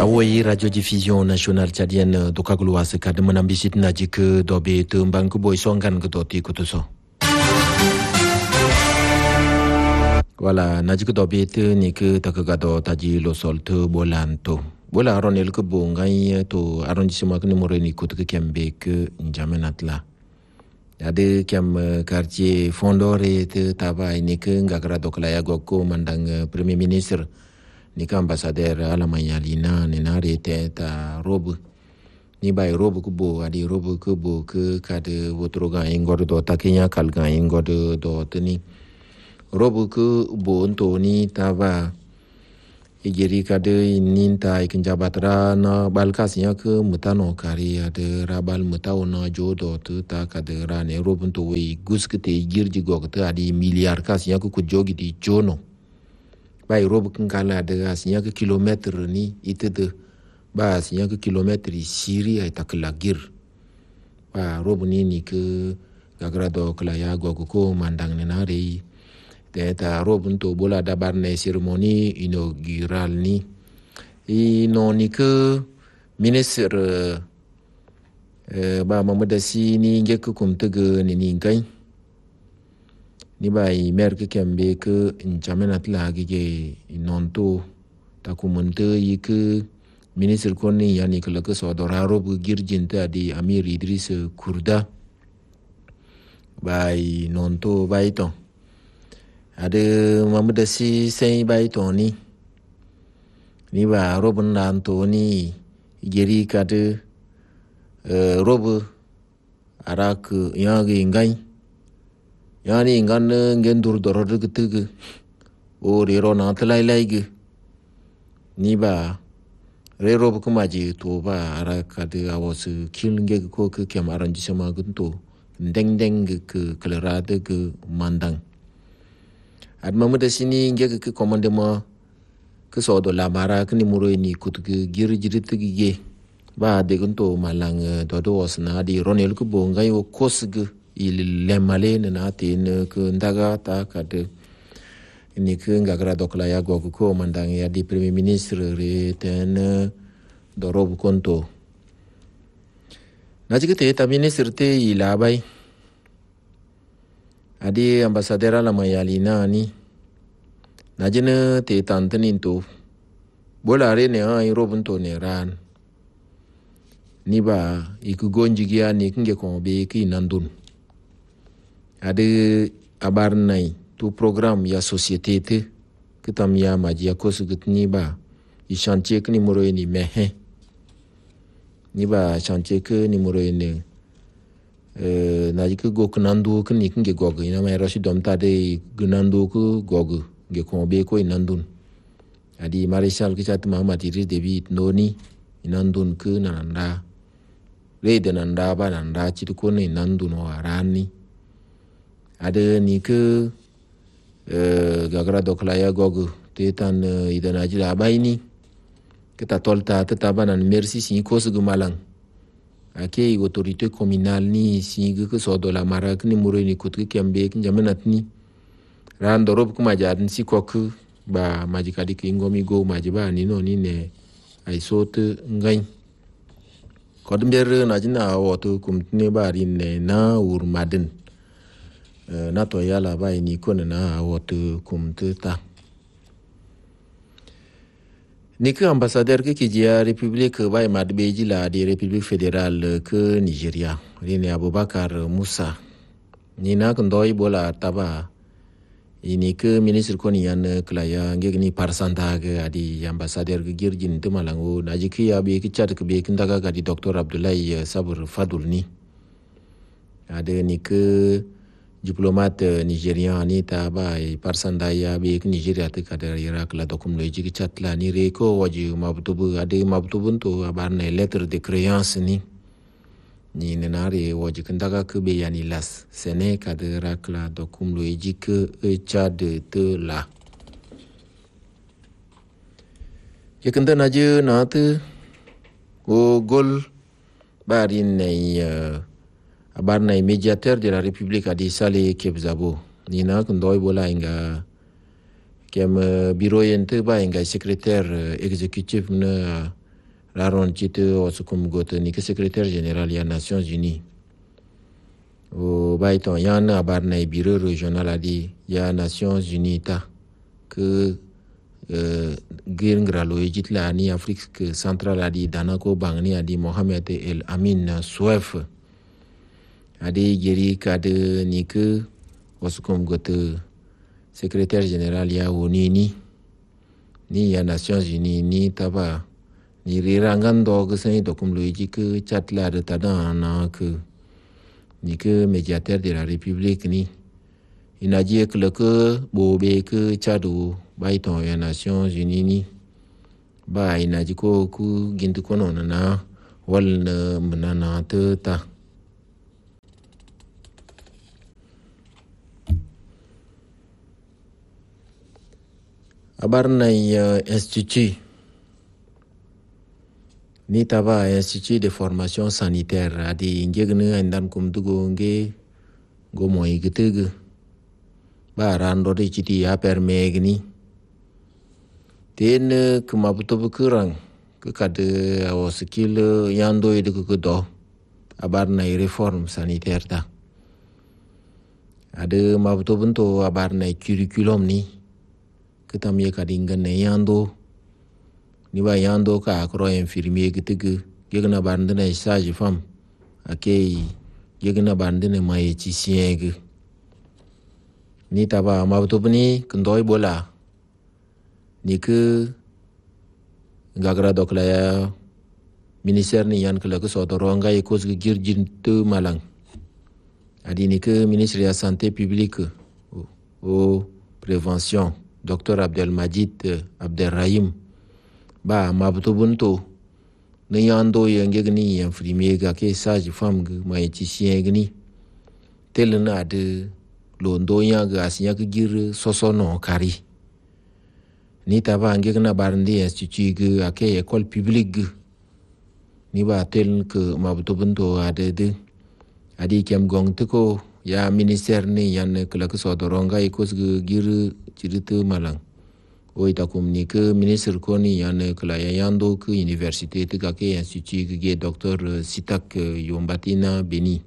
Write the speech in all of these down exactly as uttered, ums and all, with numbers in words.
Awai Radio Diffusion Nationale Tchadienne Dokagluas Kademana Bisit Najik Dobe Tumbang Kuboy Songan Gdoti Kutuso. Voilà, Najik Dobe Nik Takagado Taji Losol to Bolanto. Bola Ronel Kubungai to arrondissement Moreni Kutuk Kembek Njamenatla. Ade Kam quartier Fondore Taba Nik Gagara Doklaya Goko Mandang Premier Ministre. Nika ambassadeur Alamanya Lina Nenare ta robe ni bay robe kubo adi robe kubo ke kade wotroga ingor do takenya kalga ingor do tani robe ku bo ntoni tava ejeri kade ninta ikinjabatra na balkasnya ke mutano kari ade rabal mutao na jodo tu ta kade rane robe to we guskete girji gogte adi miliar kasnya ku jogi di jono bay rob kala de asinya ke kilometer ni ite de ba asinya ke kilometer siri ay takla gir ba rob ni ni ke gagrado kala ya gogo ko mandang ne na re de ta rob to bola da barne ceremony inaugural ni i no ni ke ministre euh ba mamadasi ni ngek kum tege ni ni ngai ni bay mer ke kembe ke njamenat la ge nonto ta kumunte yike ministre koni yani ke ke so doraro bu girjinta di Amir Idris Kurda bay nonto bay ton ade mamadasi sei bay ton ni ni ba robun nanto ni geri kade robu arak yagi ngai yani ngan ngen dur doror gtug o rero na tlai lai ge ni ba rero bu kumaji to ba ara ka de awos kilnge ko ke kem arrangement gunto deng deng ke klara de ke mandang ad mamu de sini nge ke commandement ke so do la mara ke ni muro ni kut ke gir jirit ge ba de gunto malang do do osna di ronel ko bo ngai o kosge il lemale na tin ke ndaga ta kade ni ke ngagra dokla ya gogo ko mandang ya di premier ministre re ten do rob konto na jikete ta ministre te ila bay adi ambassadeur la mayalina ni na jene te tantanin to bola re ne ay robun to ne ran ni ba iku gonjigia ni kinge ko be ki nandun ade abar nai tu program ya société te kitam ya majia kosu gitni ba i chantier ni muro ni mehe ni ba chantier ke ni muro ni euh na jike go knandu ke ni kinge gogo ina mai rashi dom ta de gnandu ko gogo ge ko be ko inandun adi maréchal ke chat Mahamat Idris Deby noni inandun ke nananda re de nanda ba nanda chit ko ni nandun wa rani ada ni ke uh, gagara dokla ya gogo tetan uh, idana jila baini kita tolta tetabanan merci si ko su malang ake autorité communale ni si ke so do la marak ni muro ni kut ke kembe ke jamenat ni ran dorob kuma jadin si kok ba majika dik ngomi go majiba ni no ni ne ay sote ngai kodmber na jina woto kumtne bari ne na urmadin Uh, nato yala bai ni kone na wotu kumtuta ni ke ambassadeur ke kijia republique bai madbeji la di republique fédérale ke Nigeria ni Abubakar Musa ni na kndoi bola taba ini ke ministre koni yan klaya ngegni parsantage adi ambassadeur ke girjin tumalango najiki ya be ke chat ke be kindaga gadi Docteur Abdoulaye Sabr Fadul ni ade ni ke diplomate nigérian ni taba e parsanda ya be Nigeria te kadar Iraq la dokum le jigi chatla ni reko waji mabtubu ade mabtubun to abarne lettre de créance ni ni nenare waji kandaga ke be yani las sene kadar Iraq la dokum le jigi e chad te la ye kanda naje na te o gol barin ne abarna médiateur de la République Adi Saleh Kebzabo nina kundoi bola inga kem bureau yente ba inga secrétaire exécutif na raron chite osukum gote ni ke secrétaire général ya Nations Unies o baiton yana abar na bureau régional adi ya Nations Unies ta ke uh, gingra lo ejitla ni Afrique centrale adi danako bangni adi Mohamed El Amin Souef adi geri kade ni ke osukum gote secrétaire général ya O N U ni ni ya Nations Unies ni taba ni rirangan do ke seni dokum lo ji ke chatla de tada na ke ni ke médiateur de la République ni inaji ke le ke bobe ke chadu baiton ya Nations Unies ni ba inaji ko ku gintu kono na wal na manana te ta abar na ya institut ni taba institut de formation sanitaire adi ngegne andan kum dugo nge go moy gitege ba rando de chiti ya permegni ten kuma buto bukurang ke kade o skill yando de ko do abar na reform sanitaire ta ade mabuto bunto abar na curriculum ni ketam ye kadinga ne yando ni ba yando ka akro infirmier gitege gegna bandene sage femme akei gegna bandene maïticien ge ni taba mabuto bni kundoy bola ni ke gagra dokla ya ministère ni yan kala ko soto ronga e kos girjin te malang adi ni ke ministre ya santé publique o prévention docteur Abdelmajid Abderrahim ba mabuto bunto ne yando yenge gni infirmier ga ke sage femme ge maïticien gni telna de londo ya ga asinya ke gir sosono kari ni taba ngegna barndi institut ge ake école publique ge ni ba tel ke mabuto bunto ade de adi kem gong tiko ya ministère ni yan kala ke sodoronga ikos ge gir chiritu malang o itakum ni ke ministre ko ni yan kala ya yando ke université te ke institut ge docteur Sitak Yombatina Beni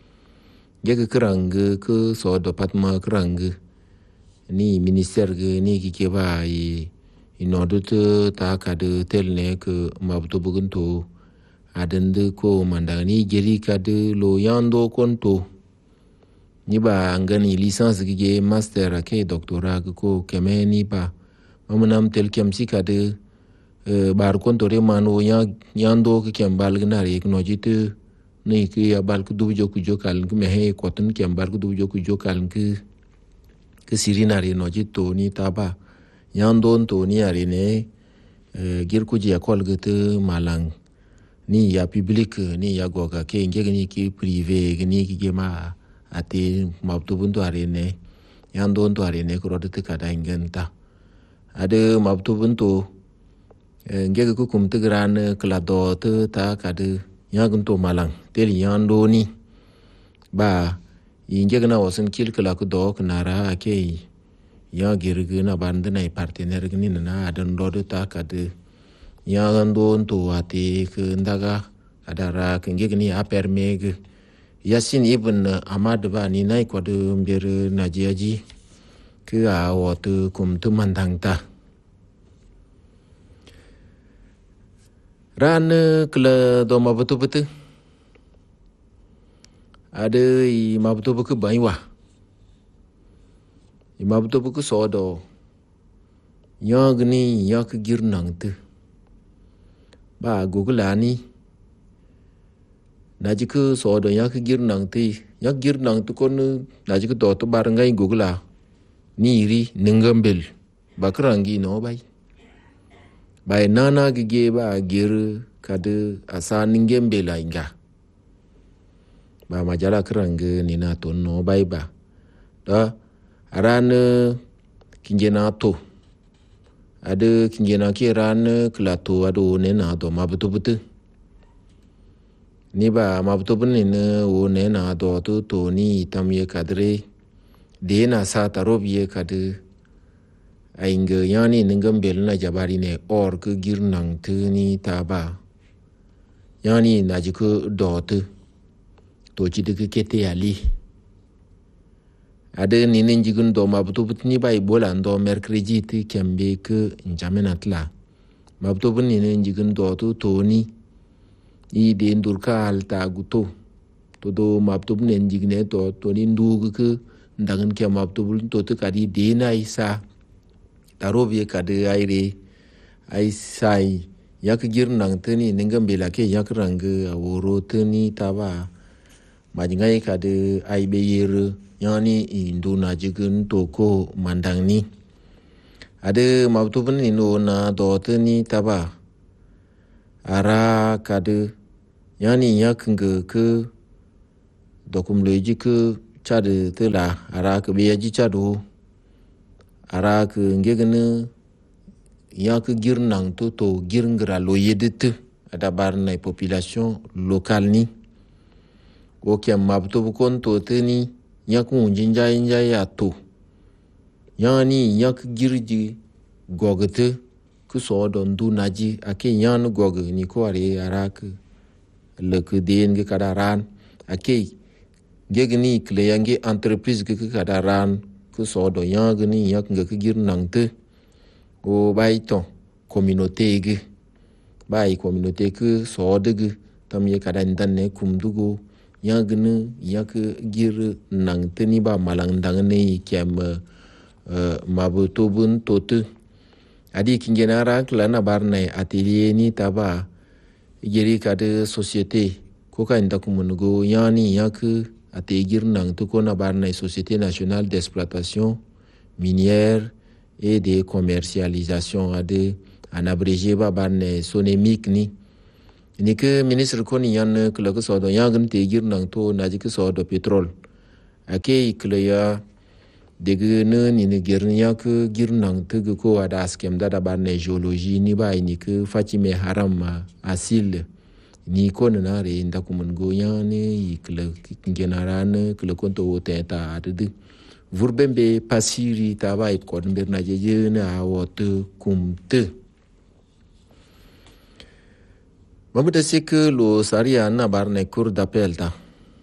ge kerang ke so departement kerang ni ministère ge ni ki ba i inodo te ta ka de tel ne ke mabuto bugunto adende ko mandani geri ka de lo yando konto ni ba ngani licence ge master ke doctorat ko keme ni ba mamunam tel kem sika de bar konto re mano ya yando ke kem bal gnare no jite ni ke ya bal ku du joku jokal ke me he kotun kem bal ku du joku jokal ke ke sirinare no jito ni taba yando to ni are ne gir ku je école gete malang ni ya public ni ya goga ke ngeni ki privé ni ki ma ate mabtu buntu are ne yando to are ne ko rodete kada ingenta ade mabtu buntu ngege ku kum tigran klado te ta kade yagun to malang tel yando ni ba ingege na wasan kil kala ku do knara ake ya girgi na bandana partenaire gni na adan do ta kade ya gando to ate ke ndaga adara ke ngege ni a permeg yasin ibn amad ba ni nai ko de mbir najiaji ke a wotu kum tu mandang ta ran kle do mabutu butu ade i mabutu buku baiwa i mabutu buku sodo yagni yak girnang tu ba gugulani najiku sodo yak girnang ti yak girnang tu kon najiku do to barangai gugula niri ningambel bakrangi no bai bai nana gige ba gir kade asa ningambel inga ba majala krang ni na to no bai ba da aran kinjena to ade kinjena ki ran klato ado ne na do mabutu butu ni ba mabutu bunni ne o ne na do to to ni tamye kadre de na sa tarobiye kade ainga yani ningambel na jabari ne or ke girnang tu ni taba yani najiku dotu to ci duk kete ali ade ni nin jigun do mabtu butni bai bola ndo mercredi ti kembe ke njamenatla mabtu buni nin jigun do to toni i de ndurka alta guto to do mabtu buni jigne to toni ndugu ke ndangan ke mabtu bun to to kadi de na isa tarobe kadi aire ai sai yak girnang tani ningam bela ke yak rang aworo tani taba majingai kadi ai beyer yani induna jigun toko mandang ni ade mabtu bun ino na do tani taba ara kadi yani yak nge ke dokum loji ke chade tela ara ke beji chado ara ke ngegene yak girnang to to girngra lo yedit ada barna population locale ni o kyam mabtu bukon to tani yak unjinja inja ya to yani yak girji gogete ku so don du naji ake yan gog ni ko are arak le ku den ge kadaran ake gegni kleyange entreprise ge kadaran ku so do yang ni yak ge girnang te o bai to communauté ge bai communauté ku so de ge tam ye kadan dan ne kum dugo yang gene yak gir nang teni ba malang dang ne kem uh, mabuto bun totu adi kingenara klana barnai atelier ni taba geri kade société ko ka inda kumunugo yani yak ate gir nang to ko na barnai société nationale d'exploitation minière et de commercialisation ade en abrégé ba barnai sonémique ni ni ke ministre koni yan kula ko sodo yang te gir nang to naji ko sodo petrol ake ikleya dege ne ni ne gir nya ko gir nang te ko ada askem da da ba ne geologie ni ba ni ke fatime haram asil ni ko na re nda ko mun go yan ni ikle ngenarane kula ko to teta ade vurbembe pasiri ta ba ko nder na je na awote kumte Mabuda seke lo saria na barne cour d'appel ta.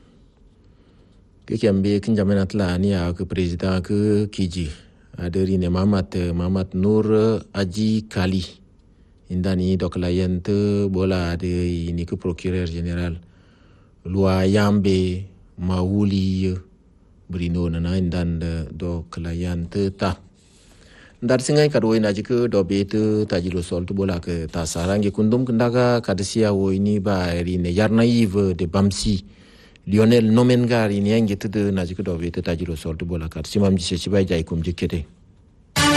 Ke kiambe kinjamenat la ni a ke president ke kiji. Aderi ne Mamat Mamat Nur Aji Kali. Indani doklayent bola de ni ke procureur général. Loi yambe mauli brino na indan doklayent ta. Ndar singai kadoi na jike dobete tajilo sol tu bola ke ta sarangi kundum kendaga kadesia wo ini ba ri ne yarna yive de Bamsi Lionel Nomengar ini yang gitu de na jike dobete tajilo sol tu bola kat simam jise sibai jai kum jikete